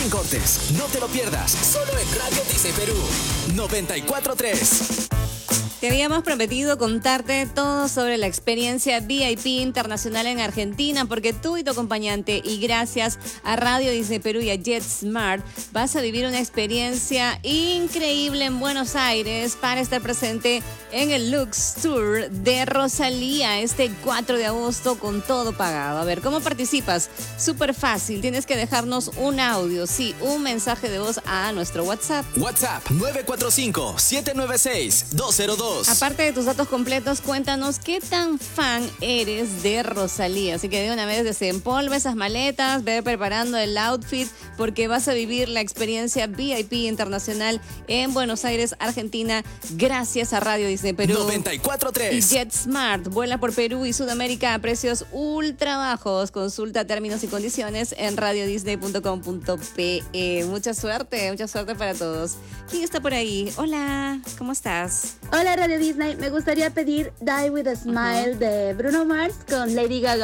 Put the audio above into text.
Sin cortes, no te lo pierdas, solo en Radio Disney Perú 94.3. Te habíamos prometido contarte todo sobre la experiencia VIP internacional en Argentina, porque tú y tu acompañante, y gracias a Radio Disney Perú y a JetSmart, vas a vivir una experiencia increíble en Buenos Aires para estar presente en el Lux Tour de Rosalía este 4 de agosto con todo pagado. A ver, ¿cómo participas? Súper fácil, tienes que dejarnos un audio, sí, un mensaje de voz a nuestro WhatsApp. WhatsApp 945-796-202. Aparte de tus datos completos, cuéntanos qué tan fan eres de Rosalía. Así que de una vez desempolva esas maletas, ve preparando el outfit, porque vas a vivir la experiencia VIP internacional en Buenos Aires, Argentina, gracias a Radio Disney Perú 94.3 y JetSmart. Vuela por Perú y Sudamérica a precios ultra bajos. Consulta términos y condiciones en radiodisney.com.pe. Mucha suerte para todos. ¿Quién está por ahí? Hola, ¿cómo estás? Hola Radio Disney, me gustaría pedir Die With A Smile de Bruno Mars con Lady Gaga.